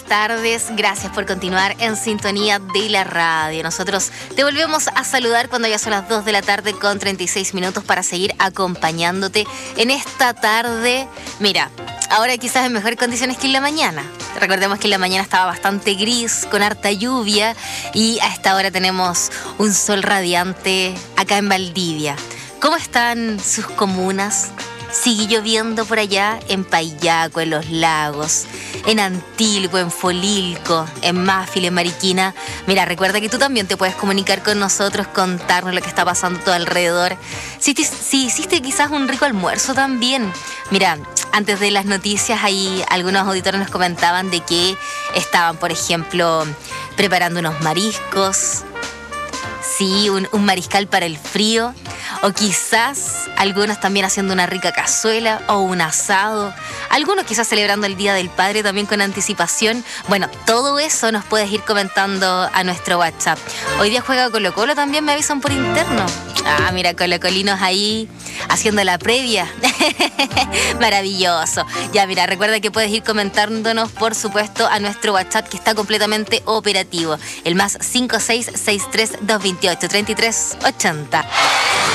tardes. Gracias por continuar en sintonía de la radio. Nosotros te volvemos a saludar cuando ya son las 2 de la tarde con 36 minutos para seguir acompañándote en esta tarde. Mira, ahora quizás en mejores condiciones que en la mañana. Recordemos que en la mañana estaba bastante gris, con harta lluvia, y a esta hora tenemos un sol radiante acá en Valdivia. ¿Cómo están sus comunas? Sigue lloviendo por allá en Payaco, en Los Lagos, en Antilco, en Folilco, en Máfil, en Mariquina. Mira, recuerda que tú también te puedes comunicar con nosotros, contarnos lo que está pasando a tu alrededor. Si hiciste quizás un rico almuerzo también. Mira, antes de las noticias, ahí algunos auditores nos comentaban de que estaban, por ejemplo, preparando unos mariscos. Sí, un mariscal para el frío. O quizás algunos también haciendo una rica cazuela o un asado. Algunos quizás celebrando el Día del Padre también con anticipación. Bueno, todo eso nos puedes ir comentando a nuestro WhatsApp. Hoy día juega Colo-Colo, también me avisan por interno. Ah, mira, colocolinos ahí haciendo la previa. Maravilloso. Ya, mira, recuerda que puedes ir comentándonos, por supuesto, a nuestro WhatsApp, que está completamente operativo. El +5663 228 3380.